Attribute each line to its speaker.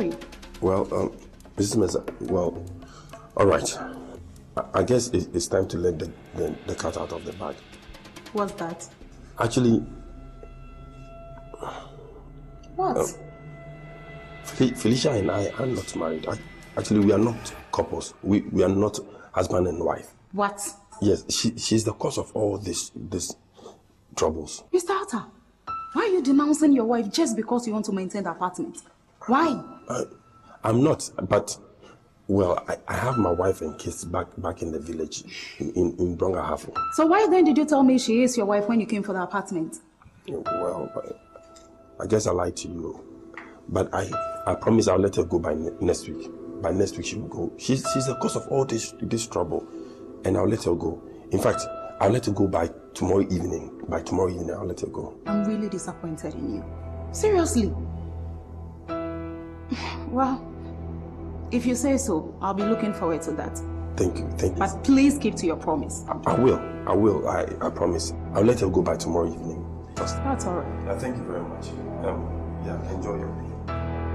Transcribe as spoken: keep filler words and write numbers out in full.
Speaker 1: sorry.
Speaker 2: Well, um, Missus Mensah, well, all right. I, I guess it, it's time to let the, the, the cat out of the bag.
Speaker 1: What's that?
Speaker 2: Actually...
Speaker 1: What?
Speaker 2: Um, Fel Felicia and I are not married. I, actually, we are not couples. We, we are not husband and wife.
Speaker 1: What?
Speaker 2: Yes, she, she's the cause of all this, this troubles.
Speaker 1: Mister Arthur, why are you denouncing your wife just because you want to maintain the apartment? Why?
Speaker 2: Uh, I'm not, but, well, I, I have my wife and kids back back in the village, in, in, in Brongahafo.
Speaker 1: So why then did you tell me she is your wife when you came for the apartment?
Speaker 2: Well, I guess I lied to you. But I, I promise I'll let her go by ne next week. By next week she will go. She's, she's the cause of all this, this trouble. And I'll let her go. In fact, I'll let her go by tomorrow evening. By tomorrow evening, I'll let her go.
Speaker 1: I'm really disappointed in you. Seriously. Well, if you say so, I'll be looking forward to that.
Speaker 2: Thank you, thank you.
Speaker 1: But please keep to your promise.
Speaker 2: I, I will, I will, I, I promise. I'll let her go by tomorrow evening.
Speaker 1: That's all right.
Speaker 2: Yeah, thank you very much. Um, yeah, enjoy your day.